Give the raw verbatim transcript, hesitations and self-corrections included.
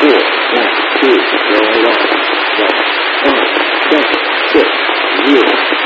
four, one, two, zero, one, one, five, seven, six, zero.